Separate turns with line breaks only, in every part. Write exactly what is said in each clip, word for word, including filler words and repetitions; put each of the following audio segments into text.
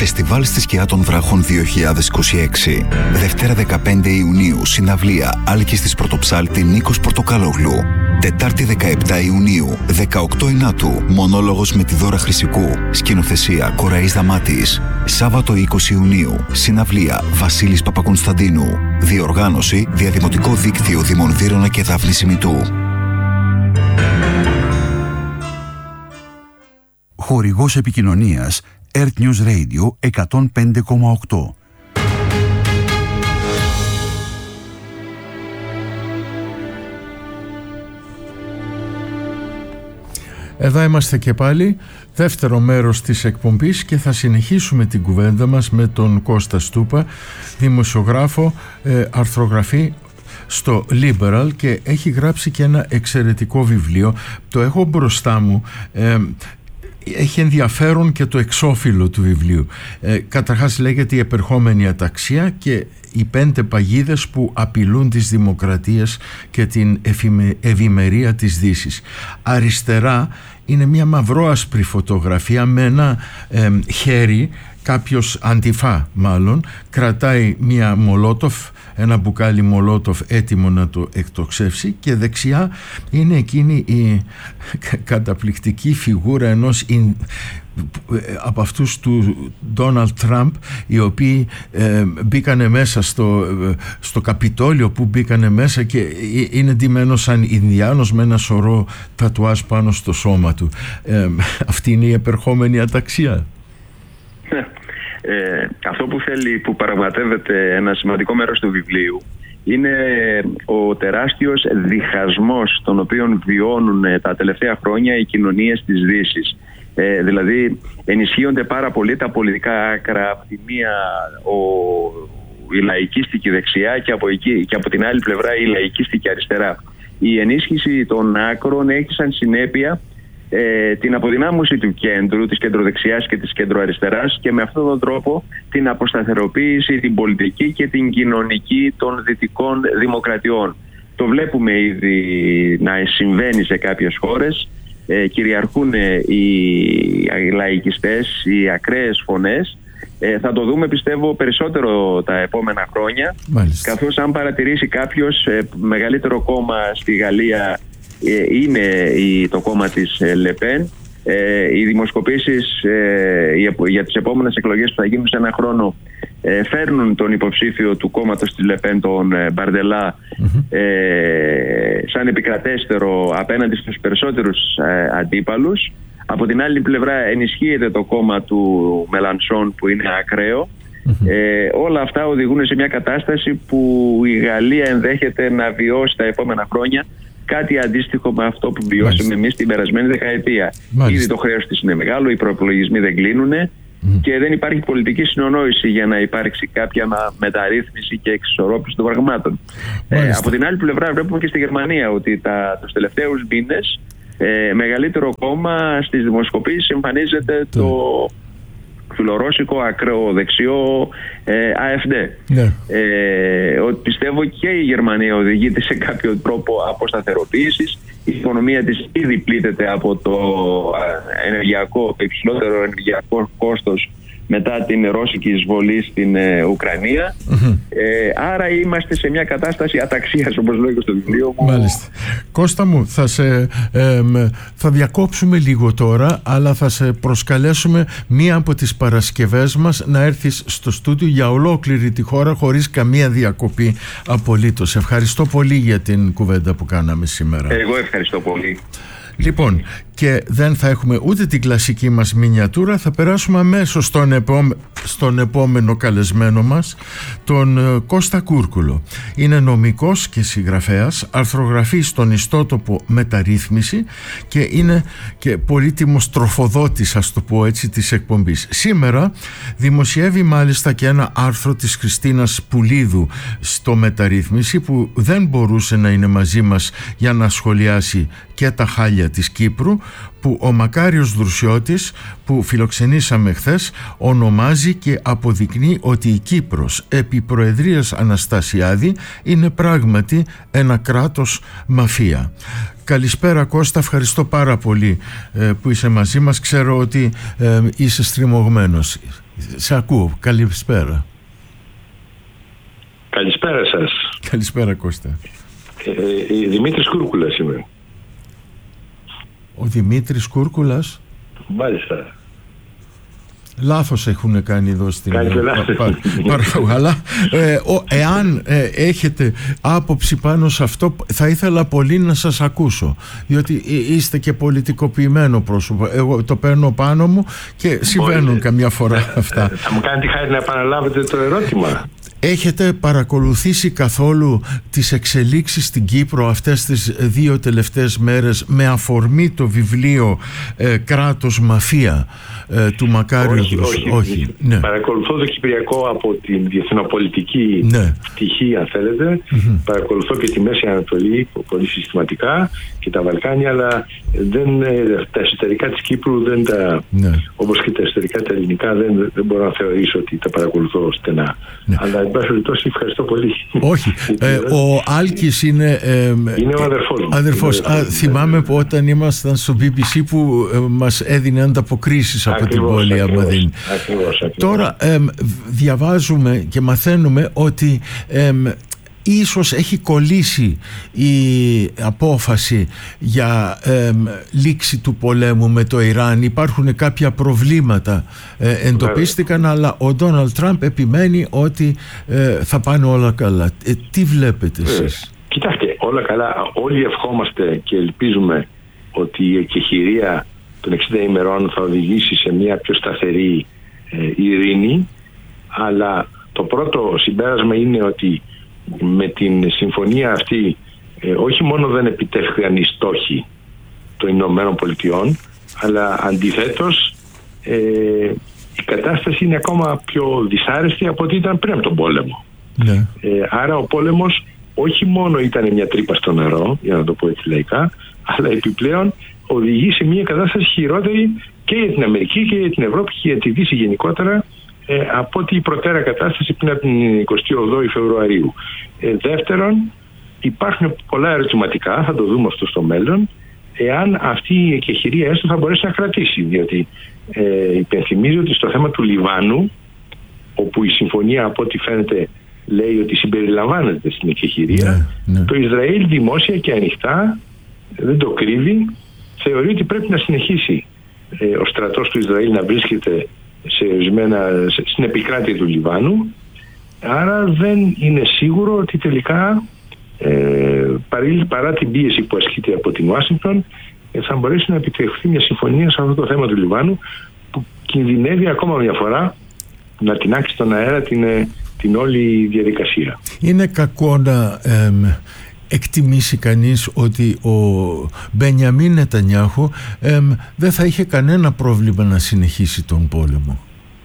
Φεστιβάλ στη Σκιά των Βράχων δύο χιλιάδες είκοσι έξι. Δευτέρα δεκαπέντε Ιουνίου, συναυλία Άλκης της Πρωτοψάλτη Νίκος Πορτοκαλόγλου. Τετάρτη δεκαεπτά Ιουνίου, δεκαοκτώ Ινάτου, μονόλογος με τη Δώρα Χρυσικού. Σκηνοθεσία Κοραής Δαμάτης. Σάββατο είκοσι Ιουνίου, συναυλία Βασίλης Παπακωνσταντίνου. Διοργάνωση Διαδημοτικό Δίκτυο Δήμων Βύρωνα και Δάφνη Σιμητού. Χορηγός επικοινωνίας Earth News Radio εκατόν πέντε κόμμα οκτώ.
Εδώ είμαστε και πάλι, δεύτερο μέρος της εκπομπής, και θα συνεχίσουμε την κουβέντα μας με τον Κώστα Στούπα, δημοσιογράφο, ε, αρθρογραφή στο Liberal, και έχει γράψει και ένα εξαιρετικό βιβλίο. Το έχω μπροστά μου. ε, Έχει ενδιαφέρον και το εξώφυλλο του βιβλίου. Ε, καταρχάς λέγεται «Η επερχόμενη αταξία» και «Οι πέντε παγίδες που απειλούν τις δημοκρατίες και την ευημερία της Δύσης». Αριστερά είναι μια μαυρόασπρη φωτογραφία με ένα ε, χέρι, κάποιος αντιφά μάλλον, κρατάει μια μολότοφ, ένα μπουκάλι μολότοφ έτοιμο να το εκτοξεύσει, και δεξιά είναι εκείνη η καταπληκτική φιγούρα ενός από αυτούς του Ντόναλντ Τραμπ, οι οποίοι ε, μπήκανε μέσα στο, στο Καπιτόλιο, που μπήκανε μέσα και είναι ντυμένος σαν Ινδιάνος με ένα σωρό τατουάζ πάνω στο σώμα του. Ε, αυτή είναι η επερχόμενη αταξία.
Ε, αυτό που θέλει, που πραγματεύεται ένα σημαντικό μέρος του βιβλίου, είναι ο τεράστιος διχασμός τον οποίο βιώνουν τα τελευταία χρόνια οι κοινωνίες της Δύσης. Ε, δηλαδή ενισχύονται πάρα πολύ τα πολιτικά άκρα, από τη μία ο, η λαϊκίστικη δεξιά και από, εκεί, και από την άλλη πλευρά η λαϊκίστικη αριστερά. Η ενίσχυση των άκρων έχει σαν συνέπεια Ε, την αποδυνάμωση του κέντρου, της κεντροδεξιάς και της κεντροαριστεράς, και με αυτόν τον τρόπο την αποσταθεροποίηση, την πολιτική και την κοινωνική των δυτικών δημοκρατιών. Το βλέπουμε ήδη να συμβαίνει σε κάποιες χώρες. Ε, κυριαρχούν οι, οι λαϊκιστές, οι ακραίες φωνές. Ε, θα το δούμε, πιστεύω, περισσότερο τα επόμενα χρόνια. Μάλιστα. Καθώς αν παρατηρήσει κάποιος, ε, μεγαλύτερο κόμμα στη Γαλλία είναι το κόμμα της Λεπέν. Οι δημοσκοπήσεις για τις επόμενες εκλογές που θα γίνουν σε ένα χρόνο φέρνουν τον υποψήφιο του κόμματος της Λεπέν, τον Μπαρντελά, mm-hmm. σαν επικρατέστερο απέναντι στους περισσότερους αντίπαλους. Από την άλλη πλευρά ενισχύεται το κόμμα του Μελανσόν, που είναι ακραίο. Mm-hmm. Ε, όλα αυτά οδηγούν σε μια κατάσταση που η Γαλλία ενδέχεται να βιώσει τα επόμενα χρόνια κάτι αντίστοιχο με αυτό που βιώσαμε εμείς την περασμένη δεκαετία. Μάλιστα. Ήδη το χρέος της είναι μεγάλο, οι προϋπολογισμοί δεν κλείνουν mm. και δεν υπάρχει πολιτική συνονόηση για να υπάρξει κάποια μεταρρύθμιση και εξισορρόπηση των πραγμάτων. Ε, από την άλλη πλευρά βλέπουμε και στη Γερμανία ότι τα, τους τελευταίους μήνες ε, μεγαλύτερο κόμμα στις δημοσκοπήσεις εμφανίζεται το, το φιλορώσικο ακροδεξιό ε, AfD. Ναι. Ε, ότι πιστεύω και η Γερμανία οδηγείται σε κάποιο τρόπο αποσταθεροποίησης. Η οικονομία της ήδη πλήττεται από το ενεργειακό, το υψηλότερο ενεργειακό κόστος μετά την ρώσικη εισβολή στην ε, Ουκρανία. Mm-hmm. Ε, άρα είμαστε σε μια κατάσταση αταξίας, όπως λέω και στο βιβλίο μου.
Μάλιστα. Κώστα μου, θα, σε, ε, θα διακόψουμε λίγο τώρα, αλλά θα σε προσκαλέσουμε μία από τις Παρασκευές μας να έρθεις στο στούντιο για ολόκληρη τη χώρα, χωρίς καμία διακοπή απολύτως. Ευχαριστώ πολύ για την κουβέντα που κάναμε σήμερα.
Εγώ ευχαριστώ πολύ.
Λοιπόν, και δεν θα έχουμε ούτε την κλασική μας μινιατούρα, θα περάσουμε αμέσως στον, επόμε... στον επόμενο καλεσμένο μας, τον Κώστα Κούρκουλο. Είναι νομικός και συγγραφέας, αρθρογραφεί στον ιστότοπο Μεταρρύθμιση και είναι και πολύτιμος τροφοδότης, ας το πω έτσι, της εκπομπής. Σήμερα δημοσιεύει μάλιστα και ένα άρθρο της Χριστίνας Πουλίδου στο Μεταρρύθμιση, που δεν μπορούσε να είναι μαζί μας για να σχολιάσει και τα χάλια της Κύπρου, που ο Μακάριος Δρουσιώτης, που φιλοξενήσαμε χθες, ονομάζει και αποδεικνύει ότι η Κύπρος επί Προεδρίας Αναστασιάδη είναι πράγματι ένα κράτος μαφία. Καλησπέρα Κώστα, ευχαριστώ πάρα πολύ ε, που είσαι μαζί μας. Ξέρω ότι ε, είσαι στριμωγμένος. Σε ακούω. Καλησπέρα.
Καλησπέρα σας.
Καλησπέρα Κώστα.
Ε, Δημήτρης Κούρκουλας είμαι.
Ο Δημήτρης Κούρκουλας.
Μάλιστα.
Λάθος έχουν κάνει εδώ στην
Ελλάδα.
Αλλά ε, ο, εάν ε, έχετε άποψη πάνω σε αυτό, θα ήθελα πολύ να σας ακούσω, διότι είστε και πολιτικοποιημένο πρόσωπο. Εγώ το παίρνω πάνω μου και συμβαίνουν Μπορείτε. καμιά φορά αυτά.
Θα μου κάνετε χάρη να επαναλάβετε το ερώτημα.
Έχετε παρακολουθήσει καθόλου τις εξελίξεις στην Κύπρο αυτές τις δύο τελευταίες μέρες με αφορμή το βιβλίο ε, «Κράτος Μαφία» ε, του Μακάριου?
Όχι, όχι, όχι. Ναι. Παρακολουθώ το Κυπριακό από την διεθνοπολιτική ναι. πτυχή, αν θέλετε. Mm-hmm. Παρακολουθώ και τη Μέση Ανατολή πολύ συστηματικά και τα Βαλκάνια, αλλά δεν, τα εσωτερικά της Κύπρου, δεν τα, ναι. όπως και τα εσωτερικά τα ελληνικά, δεν, δεν μπορώ να θεωρήσω ότι τα παρακολουθώ στενά. Ναι. Αλλά εν πάση περιπτώσει, ευχαριστώ πολύ.
Όχι. ε, ο Άλκης είναι, ε,
είναι ο αδερφός μου.
Αδερφός. Α, θυμάμαι που όταν ήμασταν στο μπι μπι σι που ε, μας έδινε ανταποκρίσεις από ακριβώς, την πόλη Αμαδίνη. Τώρα ε, διαβάζουμε και μαθαίνουμε ότι ε, ίσως έχει κολλήσει η απόφαση για ε, λήξη του πολέμου με το Ιράν. Υπάρχουν κάποια προβλήματα ε, εντοπίστηκαν, Βέβαια. αλλά ο Ντόναλντ Τραμπ επιμένει ότι ε, θα πάνε όλα καλά. Ε, τι βλέπετε εσείς?
Κοιτάξτε, όλα καλά. Όλοι ευχόμαστε και ελπίζουμε ότι η εκεχηρία των εξήντα ημερών θα οδηγήσει σε μια πιο σταθερή ε, ειρήνη, αλλά το πρώτο συμπέρασμα είναι ότι με την συμφωνία αυτή ε, όχι μόνο δεν επιτεύχθηκαν οι στόχοι των Ηνωμένων Πολιτειών, αλλά αντιθέτως ε, η κατάσταση είναι ακόμα πιο δυσάρεστη από ό,τι ήταν πριν από τον πόλεμο. Ναι. Ε, άρα ο πόλεμος όχι μόνο ήταν μια τρύπα στο νερό, για να το πω έτσι λαϊκά, αλλά επιπλέον οδηγεί σε μια κατάσταση χειρότερη και για την Αμερική και για την Ευρώπη και για τη Δύση γενικότερα, Ε, από ότι η προτέρα κατάσταση πριν από την εικοστή ογδόη Φεβρουαρίου. Ε, δεύτερον, υπάρχουν πολλά ερωτηματικά, θα το δούμε αυτό στο μέλλον, εάν αυτή η εκεχηρία έστω θα μπορέσει να κρατήσει. Διότι ε, υπενθυμίζω ότι στο θέμα του Λιβάνου, όπου η συμφωνία από ό,τι φαίνεται λέει ότι συμπεριλαμβάνεται στην εκεχηρία, ναι, ναι. το Ισραήλ δημόσια και ανοιχτά, δεν το κρύβει, θεωρεί ότι πρέπει να συνεχίσει ε, ο στρατός του Ισραήλ να βρίσκεται σε ορισμένα, στην επικράτεια του Λιβάνου, άρα δεν είναι σίγουρο ότι τελικά ε, παρά την πίεση που ασκείται από την Ουάσιγκτον ε, θα μπορέσει να επιτευχθεί μια συμφωνία σε αυτό το θέμα του Λιβάνου, που κινδυνεύει ακόμα μια φορά να τεινάξει στον αέρα την, την όλη διαδικασία.
Είναι κακό να ε, εκτιμήσει κανείς ότι ο Μπενιαμίν Νετανιάχου ε, δεν θα είχε κανένα πρόβλημα να συνεχίσει τον πόλεμο?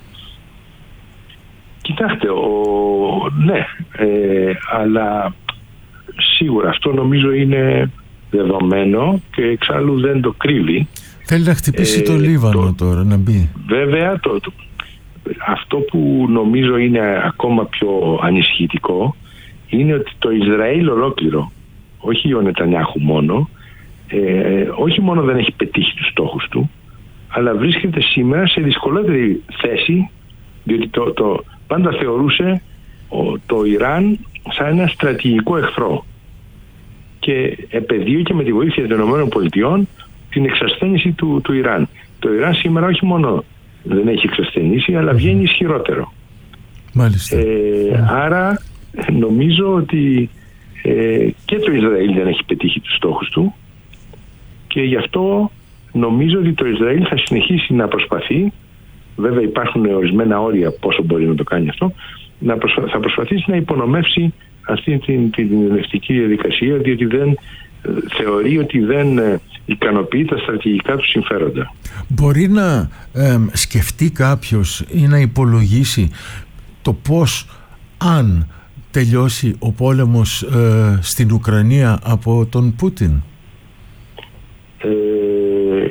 Κοιτάξτε, ο, ναι, ε, αλλά σίγουρα αυτό νομίζω είναι δεδομένο και εξάλλου δεν το κρύβει.
Θέλει να χτυπήσει ε, το Λίβανο το, τώρα, να μπει.
Βέβαια, το, το, αυτό που νομίζω είναι ακόμα πιο ανησυχητικό είναι ότι το Ισραήλ ολόκληρο, όχι ο Νετανιάχου μόνο, ε, όχι μόνο δεν έχει πετύχει τους στόχους του, αλλά βρίσκεται σήμερα σε δυσκολότερη θέση, διότι το, το πάντα θεωρούσε ο, το Ιράν σαν ένα στρατηγικό εχθρό και επεδίωκε με τη βοήθεια των ΗΠΑ την εξασθένιση του, του Ιράν. Το Ιράν σήμερα όχι μόνο δεν έχει εξασθενήσει, αλλά βγαίνει ισχυρότερο.
Μάλιστα.
Ε, άρα νομίζω ότι ε, και το Ισραήλ δεν έχει πετύχει τους στόχους του και γι' αυτό νομίζω ότι το Ισραήλ θα συνεχίσει να προσπαθεί, βέβαια υπάρχουν ορισμένα όρια πόσο μπορεί να το κάνει αυτό, να προσπα... θα προσπαθήσει να υπονομεύσει αυτή την, την ειρηνευτική διαδικασία, διότι δεν θεωρεί ότι δεν ικανοποιεί τα στρατηγικά του συμφέροντα.
Μπορεί να ε, σκεφτεί κάποιος ή να υπολογίσει το πώς, αν τελειώσει ο πόλεμος ε, στην Ουκρανία από τον Πούτιν?
Ε,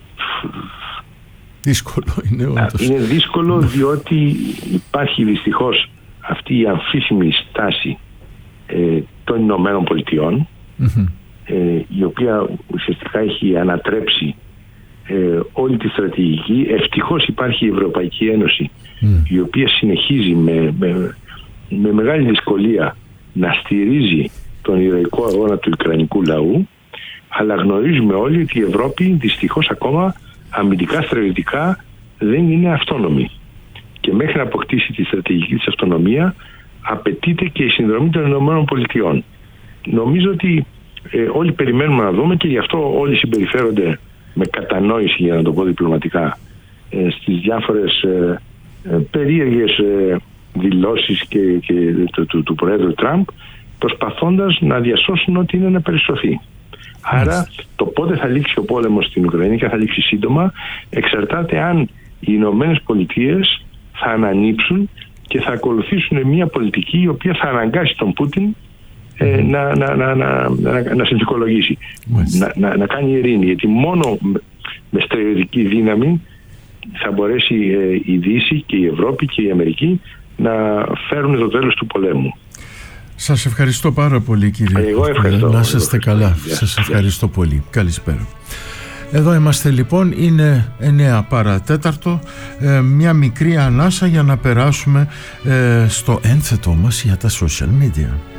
δύσκολο είναι όντως.
Είναι δύσκολο διότι υπάρχει δυστυχώς αυτή η αμφίσιμη στάση ε, των Ηνωμένων Πολιτειών, mm-hmm. ε, η οποία ουσιαστικά έχει ανατρέψει ε, όλη τη στρατηγική. Ευτυχώς υπάρχει η Ευρωπαϊκή Ένωση mm. η οποία συνεχίζει με, με, με μεγάλη δυσκολία να στηρίζει τον ηρωικό αγώνα του Ουκρανικού λαού, αλλά γνωρίζουμε όλοι ότι η Ευρώπη δυστυχώς ακόμα αμυντικά στρατιωτικά δεν είναι αυτόνομη. Και μέχρι να αποκτήσει τη στρατηγική της αυτονομία απαιτείται και η συνδρομή των ΗΠΑ. Νομίζω ότι ε, όλοι περιμένουμε να δούμε, και γι' αυτό όλοι συμπεριφέρονται με κατανόηση, για να το πω διπλωματικά, ε, στις διάφορες ε, ε, περίεργες ε, δηλώσεις και, και του, του, του Προέδρου Τραμπ, προσπαθώντας να διασώσουν ό,τι είναι να περιστροφεί. Άρα το πότε θα λήξει ο πόλεμος στην Ουκρανία, και θα λήξει σύντομα, εξαρτάται αν οι Ηνωμένες Πολιτείες θα ανανύψουν και θα ακολουθήσουν μια πολιτική η οποία θα αναγκάσει τον Πούτιν ε, να, να, να, να, να, να συνθηκολογήσει, να, να, να κάνει ειρήνη, γιατί μόνο με στρατιωτική δύναμη θα μπορέσει ε, η Δύση και η Ευρώπη και η Αμερική να φέρουν το τέλος του πολέμου.
Σας ευχαριστώ πάρα πολύ, κύριε.
Εγώ ευχαριστώ.
Να είστε καλά. Yeah. Σας ευχαριστώ yeah. πολύ. Καλησπέρα. Εδώ είμαστε λοιπόν, είναι εννέα παρά τέταρτο, ε, μια μικρή ανάσα για να περάσουμε ε, στο ένθετό μας για τα social media.